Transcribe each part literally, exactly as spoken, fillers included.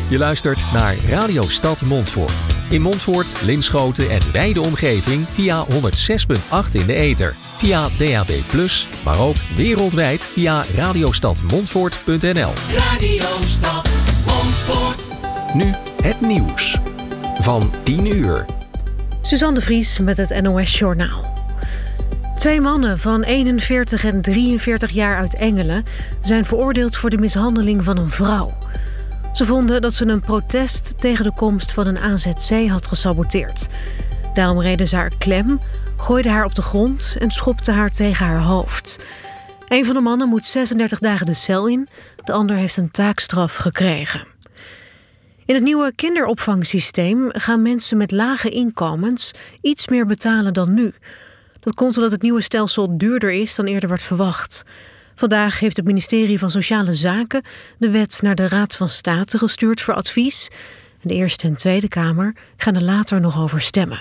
Je luistert naar Radio Stad Montfoort. In Montfoort, Linschoten en wijde omgeving via honderd zes komma acht in de ether. Via D A B plus, maar ook wereldwijd via radiostadmontfoort punt n l. Radio Stad Montfoort. Nu het nieuws van tien uur. Suzanne de Vries met het N O S Journaal. Twee mannen van eenenveertig en drieënveertig jaar uit Engelen zijn veroordeeld voor de mishandeling van een vrouw. Ze vonden dat ze een protest tegen de komst van een A Z C had gesaboteerd. Daarom reden ze haar klem, gooiden haar op de grond en schopten haar tegen haar hoofd. Een van de mannen moet zesendertig dagen de cel in, de ander heeft een taakstraf gekregen. In het nieuwe kinderopvangsysteem gaan mensen met lage inkomens iets meer betalen dan nu. Dat komt omdat het nieuwe stelsel duurder is dan eerder werd verwacht. Vandaag heeft het ministerie van Sociale Zaken de wet naar de Raad van State gestuurd voor advies. De Eerste en Tweede Kamer gaan er later nog over stemmen.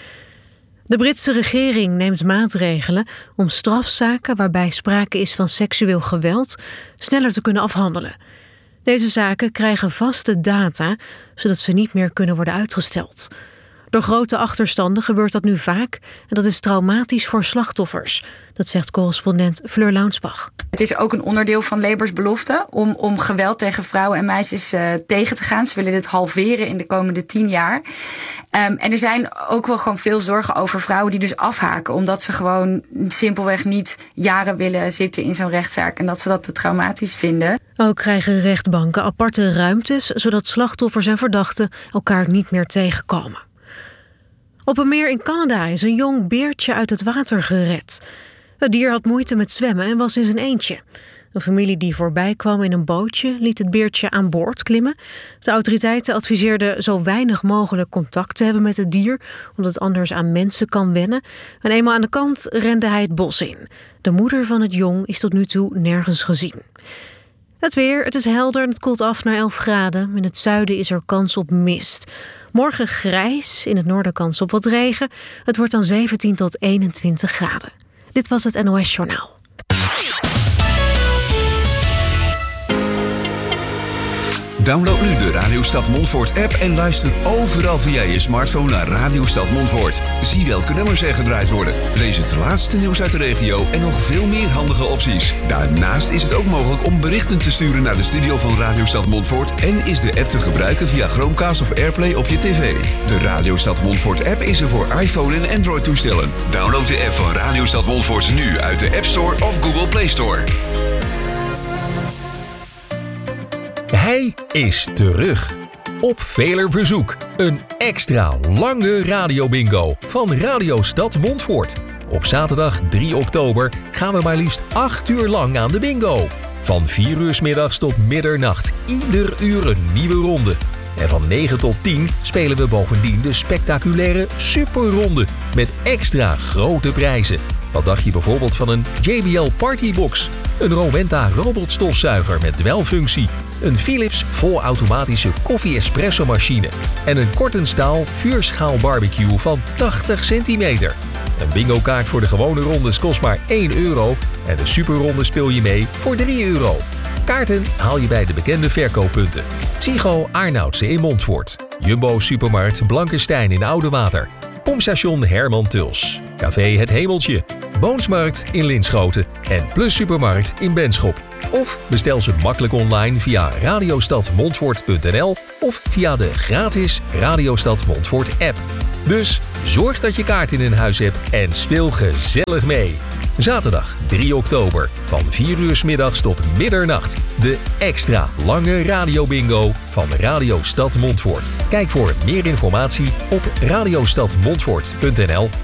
De Britse regering neemt maatregelen om strafzaken waarbij sprake is van seksueel geweld sneller te kunnen afhandelen. Deze zaken krijgen vaste data, zodat ze niet meer kunnen worden uitgesteld. Door grote achterstanden gebeurt dat nu vaak en dat is traumatisch voor slachtoffers. Dat zegt correspondent Fleur Launsbach. Het is ook een onderdeel van Labour's belofte om, om geweld tegen vrouwen en meisjes uh, tegen te gaan. Ze willen dit halveren in de komende tien jaar. Um, en er zijn ook wel gewoon veel zorgen over vrouwen die dus afhaken. Omdat ze gewoon simpelweg niet jaren willen zitten in zo'n rechtszaak. En dat ze dat te traumatisch vinden. Ook krijgen rechtbanken aparte ruimtes, zodat slachtoffers en verdachten elkaar niet meer tegenkomen. Op een meer in Canada is een jong beertje uit het water gered. Het dier had moeite met zwemmen en was in zijn eentje. Een familie die voorbij kwam in een bootje liet het beertje aan boord klimmen. De autoriteiten adviseerden zo weinig mogelijk contact te hebben met het dier, omdat het anders aan mensen kan wennen. En eenmaal aan de kant rende hij het bos in. De moeder van het jong is tot nu toe nergens gezien. Het weer, het is helder en het koelt af naar elf graden. In het zuiden is er kans op mist. Morgen grijs, in het noorden kans op wat regen. Het wordt dan zeventien tot eenentwintig graden. Dit was het N O S Journaal. Download nu de Radio Stad Montfoort app en luister overal via je smartphone naar Radio Stad Montfoort. Zie welke nummers er gedraaid worden. Lees het laatste nieuws uit de regio en nog veel meer handige opties. Daarnaast is het ook mogelijk om berichten te sturen naar de studio van Radio Stad Montfoort en is de app te gebruiken via Chromecast of Airplay op je tv. De Radio Stad Montfoort app is er voor iPhone en Android toestellen. Download de app van Radio Stad Montfoort nu uit de App Store of Google Play Store. Hij is terug. Op veler verzoek. Een extra lange radiobingo van Radio Stad Montfoort. Op zaterdag drie oktober gaan we maar liefst acht uur lang aan de bingo. Van vier uur 's middags tot middernacht. Ieder uur een nieuwe ronde. En van negen tot tien spelen we bovendien de spectaculaire superronde. Met extra grote prijzen. Wat dacht je bijvoorbeeld van een J B L Partybox? Een Rowenta robotstofzuiger met dwelfunctie. Een Philips volautomatische koffie-espresso-machine. En een Kortenstaal vuurschaal barbecue van tachtig centimeter. Een bingo-kaart voor de gewone rondes kost maar één euro. En de superronde speel je mee voor drie euro. Kaarten haal je bij de bekende verkooppunten. Sigo Arnoudse in Montfoort. Jumbo Supermarkt Blankenstein in Oudewater. Pompstation Herman Tuls. Café Het Hemeltje. Boonsmarkt in Linschoten. En Plus Supermarkt in Benschop. Of bestel ze makkelijk online via radiostadmontfoort punt n l of via de gratis Radiostad Montfoort app. Dus zorg dat je kaart in huis hebt en speel gezellig mee. Zaterdag drie oktober van vier uur 's middags tot middernacht. De extra lange radiobingo van Radio Stad Montfoort. Kijk voor meer informatie op radiostadmontfoort punt n l.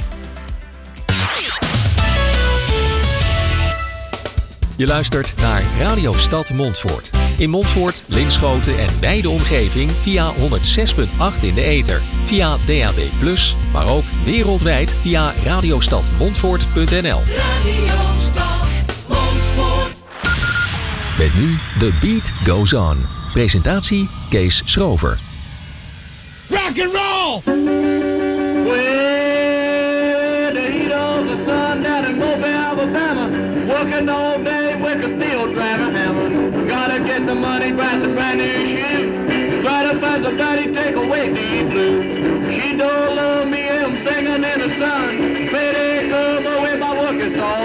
Je luistert naar Radio Stad Montfoort. In Montfoort, Linschoten en wijde omgeving via honderd zes komma acht in de ether. Via D A B plus, maar ook wereldwijd via radiostadmontfoort punt n l. Radio Stad Montfoort. Met nu The Beat Goes On. Presentatie Kees Schrover. Rock and roll! Well, the heat of the sun down in Mobile, Alabama. Working all day with a steel driving hammer. Gotta get some money, buy some brand new shoes. as a daddy take away the blues. She don't love me, I'm singing in the sun.